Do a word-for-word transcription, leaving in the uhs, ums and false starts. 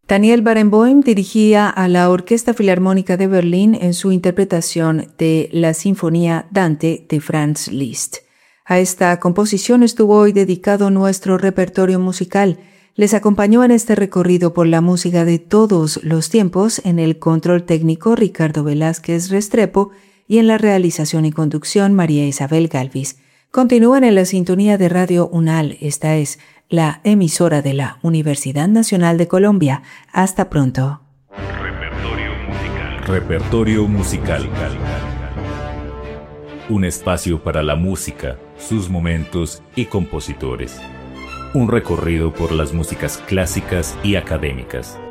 Daniel Barenboim dirigía a la Orquesta Filarmónica de Berlín en su interpretación de la Sinfonía Dante de Franz Liszt. A esta composición estuvo hoy dedicado nuestro repertorio musical. Les acompañó en este recorrido por la música de todos los tiempos en el control técnico Ricardo Velázquez Restrepo y en la realización y conducción María Isabel Galvis. Continúan en la sintonía de Radio UNAL. Esta es la emisora de la Universidad Nacional de Colombia. Hasta pronto. Repertorio musical. Repertorio musical. Un espacio para la música, sus momentos y compositores. Un recorrido por las músicas clásicas y académicas.